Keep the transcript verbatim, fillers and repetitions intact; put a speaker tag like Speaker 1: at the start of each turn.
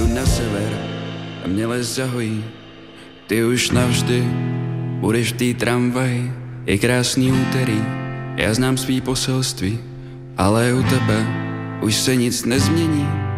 Speaker 1: na sever a mě les zahojí. Ty už navždy budeš v té tramvaji. Je krásný úterý, já znám svý poselství, ale u tebe už se nic nezmění.